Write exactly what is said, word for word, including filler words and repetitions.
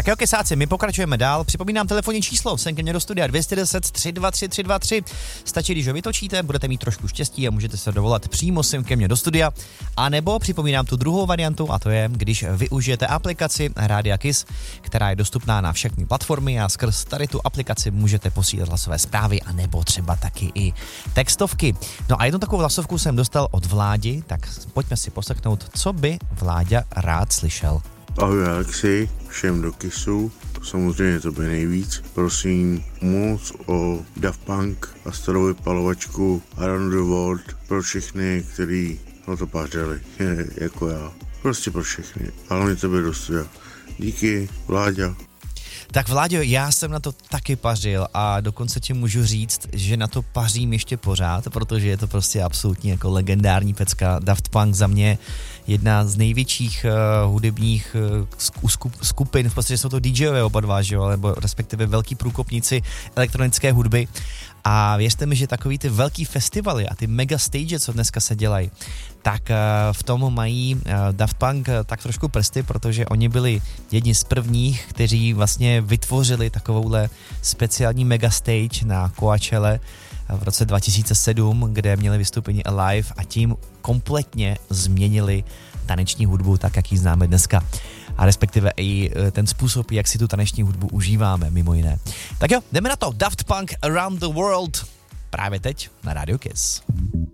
Tak jo, kesáci, my pokračujeme dál. Připomínám telefonní číslo, sem ke mně do studia dvě stě deset, tři dva tři, tři dva tři. Stačí, když ho vytočíte, budete mít trošku štěstí a můžete se dovolat přímo sem ke mně do studia. A nebo připomínám tu druhou variantu, a to je, když využijete aplikaci Rádia Kiss, která je dostupná na všechny platformy a skrz tady tu aplikaci můžete posílat hlasové zprávy a nebo třeba taky i textovky. No a jednu takovou hlasovku jsem dostal od Vládi, tak pojďme si poslechnout, co by Vláďa rád slyšel. Ahoj Alexi, všem do Kissu, samozřejmě to by nejvíc. Prosím moc o Daft Punk a starou vypalovačku Around the World pro všechny, kteří na to pářili, jako já. Prostě pro všechny, ale mě to by dost. Díky, Vláďa. Tak Vláďo, já jsem na to taky pařil a dokonce ti můžu říct, že na to pařím ještě pořád, protože je to prostě absolutně jako legendární pecka. Daft Punk za mě jedna z největších uh, hudebních uh, skup, skupin, v podstatě jsou to DJové oba dva, že jo, nebo respektive velký průkopníci elektronické hudby. A věřte mi, že takový ty velký festivaly a ty mega stage, co dneska se dělají, tak uh, v tom mají uh, Daft Punk uh, tak trošku prsty, protože oni byli jedni z prvních, kteří vlastně vytvořili takovouhle speciální mega stage na Coachelle v roce dva tisíce sedm, kde měli vystoupení Alive a tím kompletně změnili taneční hudbu tak, jak ji známe dneska. A respektive i ten způsob, jak si tu taneční hudbu užíváme, mimo jiné. Tak jo, jdeme na to. Daft Punk Around the World právě teď na Radio Kiss.